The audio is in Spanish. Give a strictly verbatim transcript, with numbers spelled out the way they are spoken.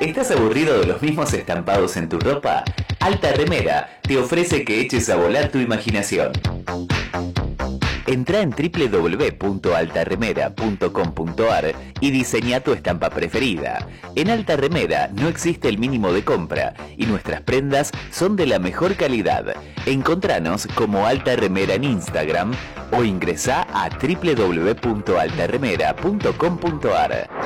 ¿Estás aburrido de los mismos estampados en tu ropa? Alta Remera te ofrece que eches a volar tu imaginación. Entrá en doble u doble u doble u punto alta remera punto com punto a r y diseña tu estampa preferida. En Alta Remera no existe el mínimo de compra y nuestras prendas son de la mejor calidad. Encontranos como Alta Remera en Instagram o ingresá a doble u doble u doble u punto alta remera punto com punto a r.